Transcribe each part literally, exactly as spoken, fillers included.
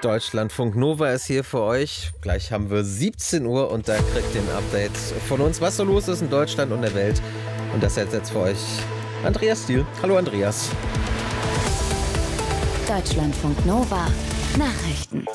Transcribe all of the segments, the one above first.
Deutschlandfunk Nova ist hier für euch. Gleich haben wir siebzehn Uhr und da kriegt ihr ein Update von uns, was so los ist in Deutschland und der Welt. Und das jetzt jetzt für euch Andreas Stiel. Hallo Andreas. Deutschlandfunk Nova Nachrichten.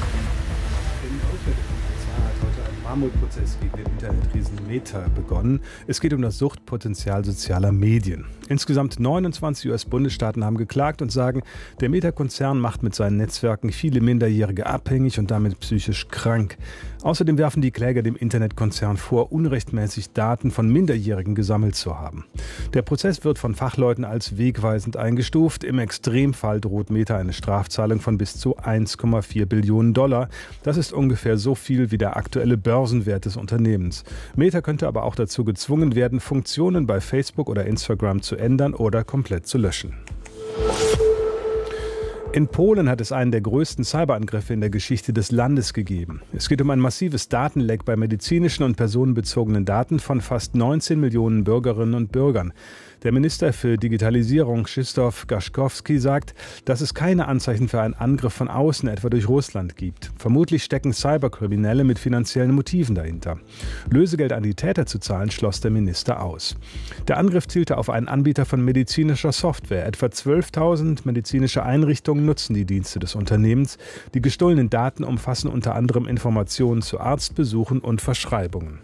Mammutprozess gegen den Internetriesen Meta begonnen. Es geht um das Suchtpotenzial sozialer Medien. Insgesamt neunundzwanzig U S-Bundesstaaten haben geklagt und sagen, der Meta-Konzern macht mit seinen Netzwerken viele Minderjährige abhängig und damit psychisch krank. Außerdem werfen die Kläger dem Internetkonzern vor, unrechtmäßig Daten von Minderjährigen gesammelt zu haben. Der Prozess wird von Fachleuten als wegweisend eingestuft. Im Extremfall droht Meta eine Strafzahlung von bis zu eins Komma vier Billionen Dollar. Das ist ungefähr so viel wie der aktuelle Börsenwert des Unternehmens. Meta könnte aber auch dazu gezwungen werden, Funktionen bei Facebook oder Instagram zu ändern oder komplett zu löschen. In Polen hat es einen der größten Cyberangriffe in der Geschichte des Landes gegeben. Es geht um ein massives Datenleck bei medizinischen und personenbezogenen Daten von fast neunzehn Millionen Bürgerinnen und Bürgern. Der Minister für Digitalisierung, Krzysztof Gaszkowski, sagt, dass es keine Anzeichen für einen Angriff von außen, etwa durch Russland, gibt. Vermutlich stecken Cyberkriminelle mit finanziellen Motiven dahinter. Lösegeld an die Täter zu zahlen, schloss der Minister aus. Der Angriff zielte auf einen Anbieter von medizinischer Software. Etwa zwölftausend medizinische Einrichtungen nutzen die Dienste des Unternehmens. Die gestohlenen Daten umfassen unter anderem Informationen zu Arztbesuchen und Verschreibungen.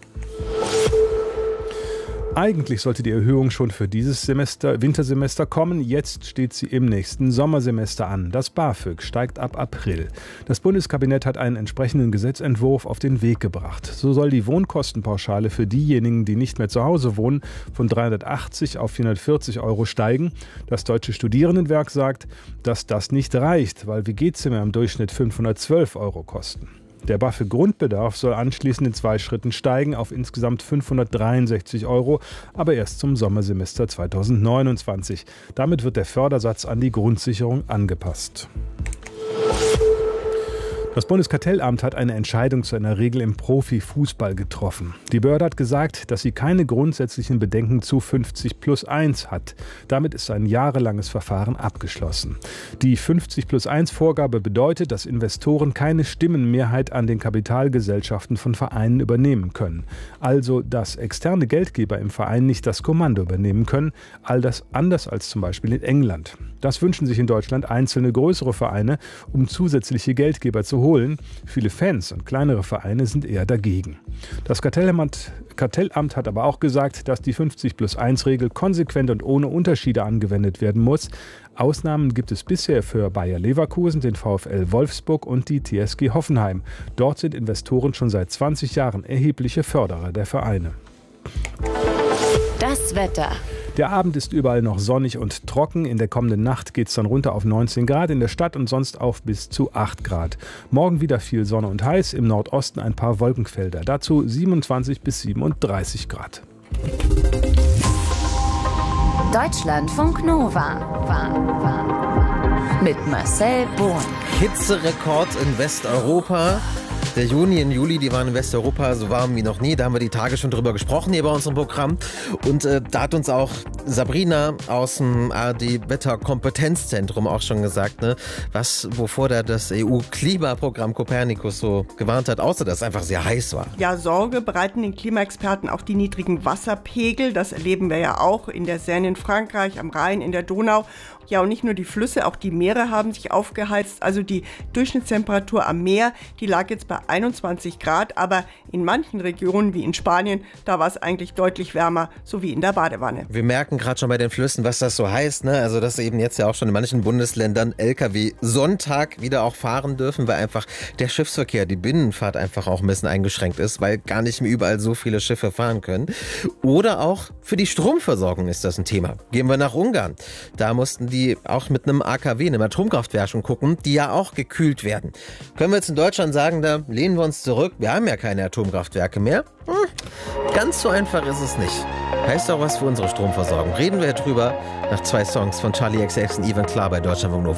Eigentlich sollte die Erhöhung schon für dieses Semester, Wintersemester kommen. Jetzt steht sie im nächsten Sommersemester an. Das BAföG steigt ab April. Das Bundeskabinett hat einen entsprechenden Gesetzentwurf auf den Weg gebracht. So soll die Wohnkostenpauschale für diejenigen, die nicht mehr zu Hause wohnen, von dreihundertachtzig auf vierhundertvierzig Euro steigen. Das Deutsche Studierendenwerk sagt, dass das nicht reicht, weil W G-Zimmer im Durchschnitt fünfhundertzwölf Euro kosten. Der BAföG-Grundbedarf soll anschließend in zwei Schritten steigen auf insgesamt fünfhundertdreiundsechzig Euro, aber erst zum Sommersemester zweitausendneunundzwanzig. Damit wird der Fördersatz an die Grundsicherung angepasst. Das Bundeskartellamt hat eine Entscheidung zu einer Regel im Profifußball getroffen. Die Behörde hat gesagt, dass sie keine grundsätzlichen Bedenken zu fünfzig plus eins hat. Damit ist ein jahrelanges Verfahren abgeschlossen. Die fünfzig plus eins Vorgabe bedeutet, dass Investoren keine Stimmenmehrheit an den Kapitalgesellschaften von Vereinen übernehmen können. Also, dass externe Geldgeber im Verein nicht das Kommando übernehmen können. All das anders als zum Beispiel in England. Das wünschen sich in Deutschland einzelne größere Vereine, um zusätzliche Geldgeber zu holen. Viele Fans und kleinere Vereine sind eher dagegen. Das Kartellamt, Kartellamt hat aber auch gesagt, dass die fünfzig plus eins Regel konsequent und ohne Unterschiede angewendet werden muss. Ausnahmen gibt es bisher für Bayer Leverkusen, den VfL Wolfsburg und die T S G Hoffenheim. Dort sind Investoren schon seit zwanzig Jahren erhebliche Förderer der Vereine. Das Wetter. Der Abend ist überall noch sonnig und trocken. In der kommenden Nacht geht es dann runter auf neunzehn Grad, in der Stadt und sonst auf bis zu acht Grad. Morgen wieder viel Sonne und heiß, im Nordosten ein paar Wolkenfelder. Dazu siebenundzwanzig bis siebenunddreißig Grad. Deutschlandfunk Nova mit Marcel Bohn. Hitzerekord in Westeuropa. Der Juni und Juli, die waren in Westeuropa so warm wie noch nie. Da haben wir die Tage schon drüber gesprochen hier bei unserem Programm. Und äh, da hat uns auch Sabrina aus dem A R D-Wetterkompetenzzentrum auch schon gesagt, ne, was, wovor da das E U-Klimaprogramm Copernicus so gewarnt hat, außer dass es einfach sehr heiß war. Ja, Sorge bereiten den Klimaexperten auch die niedrigen Wasserpegel. Das erleben wir ja auch in der Seine in Frankreich, am Rhein, in der Donau. Ja, und nicht nur die Flüsse, auch die Meere haben sich aufgeheizt. Also die Durchschnittstemperatur am Meer, die lag jetzt bei einundzwanzig Grad. Aber in manchen Regionen, wie in Spanien, da war es eigentlich deutlich wärmer, so wie in der Badewanne. Wir merken gerade schon bei den Flüssen, was das so heißt, ne? Also dass eben jetzt ja auch schon in manchen Bundesländern L K W Sonntag wieder auch fahren dürfen, weil einfach der Schiffsverkehr, die Binnenfahrt einfach auch ein bisschen eingeschränkt ist, weil gar nicht mehr überall so viele Schiffe fahren können. Oder auch für die Stromversorgung ist das ein Thema. Gehen wir nach Ungarn. Da mussten die auch mit einem A K W, einem Atomkraftwerk schon gucken, die ja auch gekühlt werden. Können wir jetzt in Deutschland sagen, da lehnen wir uns zurück, wir haben ja keine Atomkraftwerke mehr? Hm, ganz so einfach ist es nicht. Heißt auch was für unsere Stromversorgung. Reden wir drüber nach zwei Songs von Charlie X C X und Ivan Klar bei Deutschlandfunk Nova.